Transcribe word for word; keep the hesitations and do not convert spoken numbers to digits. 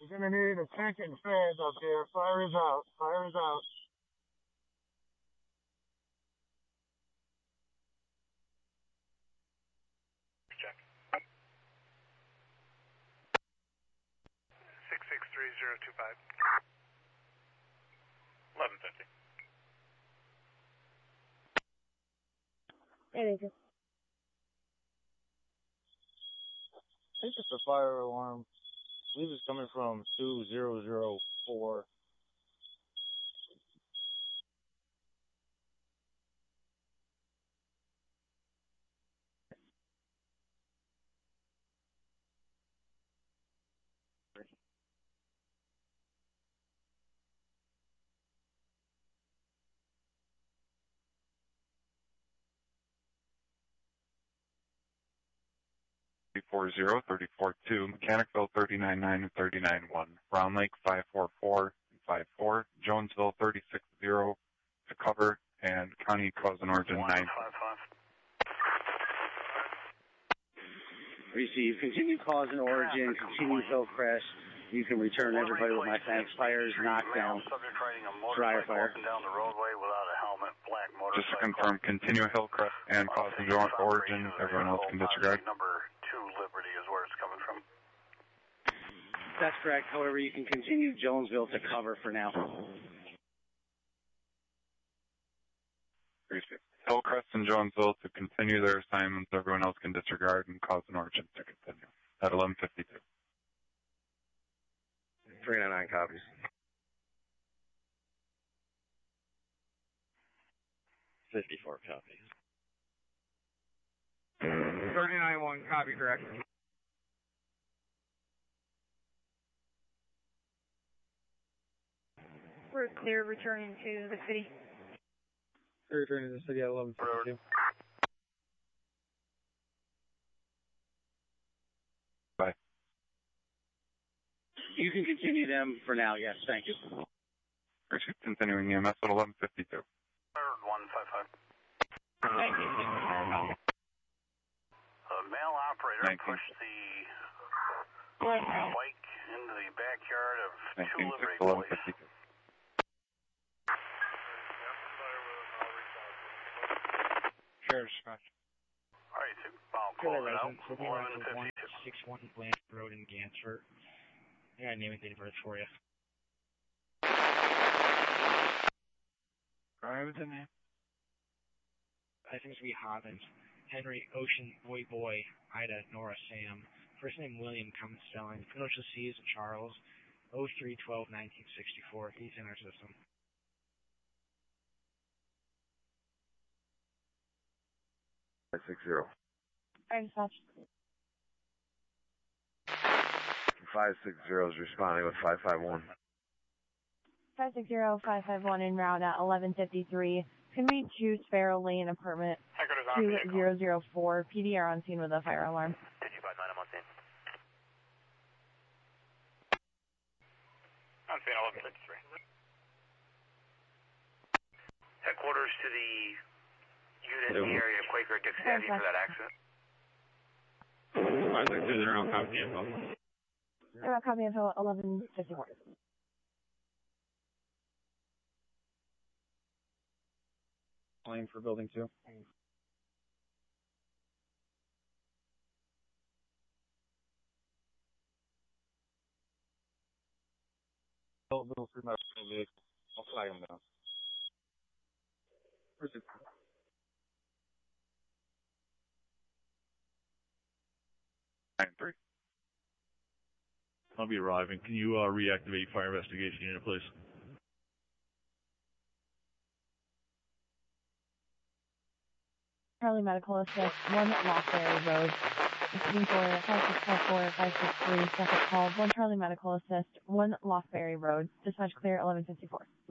We're gonna need a tank and fans up here. Fire is out. Fire is out. Check. six six three zero two five. eleven fifty. There you go. I think it's a fire alarm. I believe it's coming from two zero zero four. Four zero thirty four two, Mechanicville thirty nine nine and thirty nine one, Brown Lake five four four and five four, Jonesville thirty six zero to cover, and County Cause and Origin nine. Receive. Continue cause and origin. Continue Hillcrest. You can return everybody with my thanks. Fires knocked down. Dryer fire. Down the roadway without a helmet. Black motorcycle. Just to confirm, continue Hillcrest and cause and origin. Everyone else can disregard. Number two Liberty is where it's coming from. That's correct. However, you can continue Jonesville to cover for now. Hillcrest and Jonesville to continue their assignments. Everyone else can disregard, and cause and origin to continue at eleven fifty-two. three ninety-nine copies. fifty-four copies. thirty-nine one, copy, correct. We're clear returning to the city. Clear returning to the city at eleven fifty-two. Bye. You can continue them for now, yes, thank you. Continuing E M S at eleven fifty-two. Third one five five. Thank you. A male operator pushed the bike into the backyard of two Liberty police. Sheriff's Scotch. All right, so I'll close it out. eleven fifty-two. six one Blanchard Road in Gansford. I got a name and date of birth for you. What was the name? I think it's going to be Hobbins. Henry Ocean Boy Boy, Ida Nora Sam. First name William, common spelling. Initial C is Charles. oh three twelve nineteen sixty-four. He's in our system. five six zero. Thanks, Satch. five six zero is responding with five five one. five six zero five five one en route at eleven fifty-three. Can we choose Sparrow Lane apartment two zero zero four? P D R on scene with a fire alarm. Did you five nine, I'm on scene. On scene eleven fifty-three. Headquarters to the unit in the area of Quaker Dix Avenue for that accident. I think there's around copy info. Around copy info eleven fifty-four. Playing for building two. Middle three my vehicle. I'll flag him down. Where's it? nine three. I'll be arriving. Can you uh, reactivate fire investigation unit, please? Charlie Medical Assist, one Lockberry Road. Receiving for five six five four five six three, second call, one Charlie Medical Assist, one Lockberry Road. Dispatch clear, eleven fifty-four.